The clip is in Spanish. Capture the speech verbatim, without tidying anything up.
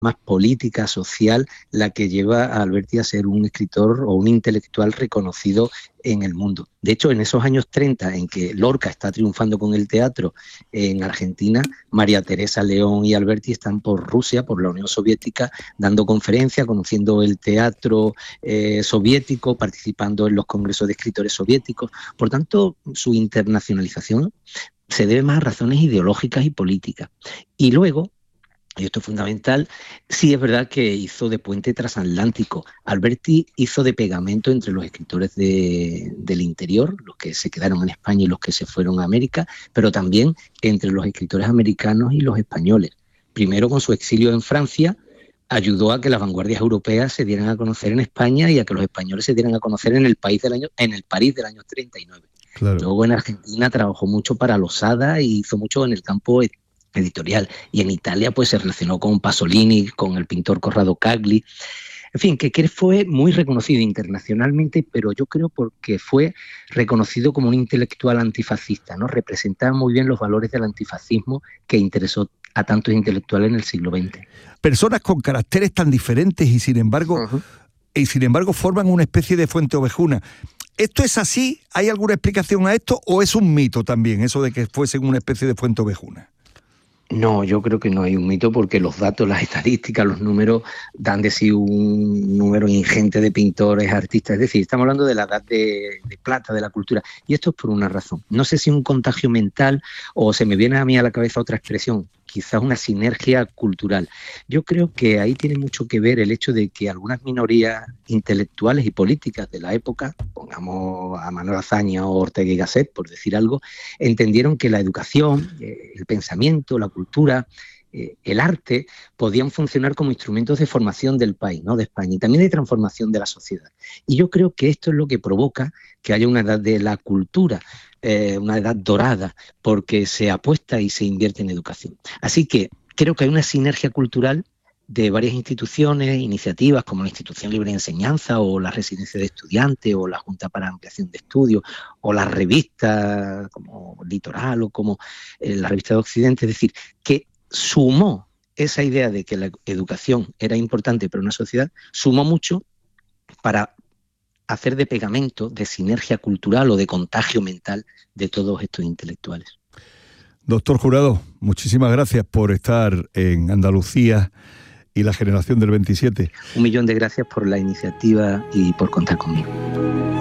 más política, social, la que lleva a Alberti a ser un escritor o un intelectual reconocido en el mundo. De hecho, en esos años treinta, en que Lorca está triunfando con el teatro en Argentina, María Teresa León y Alberti están por Rusia, por la Unión Soviética, dando conferencias, conociendo el teatro eh, soviético, participando en los congresos de escritores soviéticos. Por tanto, su internacionalización se debe más a razones ideológicas y políticas. Y luego, y esto es fundamental, sí es verdad que hizo de puente transatlántico. Alberti hizo de pegamento entre los escritores de, del interior, los que se quedaron en España y los que se fueron a América, pero también entre los escritores americanos y los españoles. Primero, con su exilio en Francia, ayudó a que las vanguardias europeas se dieran a conocer en España y a que los españoles se dieran a conocer en el país del año, en el París del año treinta y nueve. Claro. Luego en Argentina trabajó mucho para Losada y hizo mucho en el campo editorial. Y en Italia pues se relacionó con Pasolini, con el pintor Corrado Cagli. En fin, que, que fue muy reconocido internacionalmente, pero yo creo porque fue reconocido como un intelectual antifascista, ¿no? Representaba muy bien los valores del antifascismo que interesó a tantos intelectuales en el siglo veinte. Personas con caracteres tan diferentes y sin embargo, uh-huh. y sin embargo forman una especie de fuente ovejuna. ¿Esto es así? ¿Hay alguna explicación a esto o es un mito también, eso de que fuesen una especie de fuente ovejuna? No, yo creo que no hay un mito porque los datos, las estadísticas, los números dan de sí un número ingente de pintores, artistas. Es decir, estamos hablando de la edad de, de plata de la cultura. Y esto es por una razón. No sé si un contagio mental o se me viene a mí a la cabeza otra expresión, quizás una sinergia cultural. Yo creo que ahí tiene mucho que ver el hecho de que algunas minorías intelectuales y políticas de la época, pongamos a Manuel Azaña o Ortega y Gasset, por decir algo, entendieron que la educación, eh, el pensamiento, la cultura, eh, el arte, podían funcionar como instrumentos de formación del país, ¿no? De España, y también de transformación de la sociedad. Y yo creo que esto es lo que provoca que haya una edad de la cultura, eh, una edad dorada, porque se apuesta y se invierte en educación. Así que creo que hay una sinergia cultural de varias instituciones, iniciativas como la Institución Libre de Enseñanza o la Residencia de Estudiantes o la Junta para Ampliación de Estudios o las revistas como Litoral o como eh, la Revista de Occidente, es decir, que sumó esa idea de que la educación era importante para una sociedad, sumó mucho para hacer de pegamento, de sinergia cultural o de contagio mental de todos estos intelectuales. Doctor Jurado, muchísimas gracias por estar en Andalucía y la generación del veintisiete. Un millón de gracias por la iniciativa y por contar conmigo.